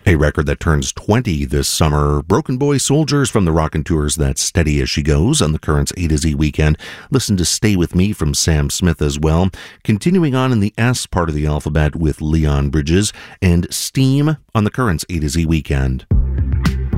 A record that turns 20 this summer. Broken Boy Soldiers from the Rockin' Tours, That's Steady As She Goes on the Currents A to Z weekend. Listen to Stay With Me from Sam Smith as well. Continuing on in the S part of the alphabet with Leon Bridges and Steam on the Currents A to Z weekend.